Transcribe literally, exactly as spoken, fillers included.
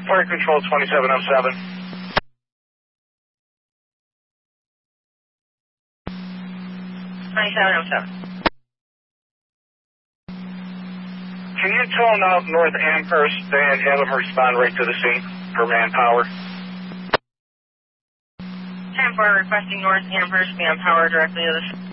Fire Control twenty-seven oh seven. twenty-seven oh seven. Can you tone out North Amherst and have them respond right to the scene for manpower? ten four requesting North Amherst manpower directly to the